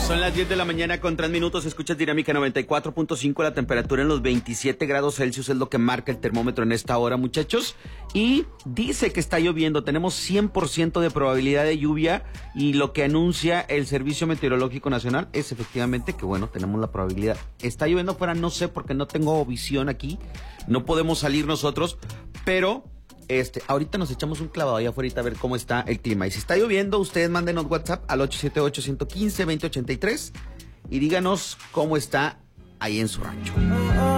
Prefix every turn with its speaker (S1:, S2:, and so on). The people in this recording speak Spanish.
S1: Son las 10 de la mañana con 3 minutos, escuchas Dinámica 94.5, la temperatura en los 27 grados Celsius es lo que marca el termómetro en esta hora, muchachos, y dice que está lloviendo, tenemos 100% de probabilidad de lluvia y lo que anuncia el Servicio Meteorológico Nacional es efectivamente que bueno, tenemos la probabilidad. Está lloviendo afuera, no sé porque no tengo visión aquí, no podemos salir nosotros, pero... ahorita nos echamos un clavado allá afuera a ver cómo está el clima. Y si está lloviendo, ustedes mándenos WhatsApp al 878-115-2083 y díganos cómo está ahí en su rancho.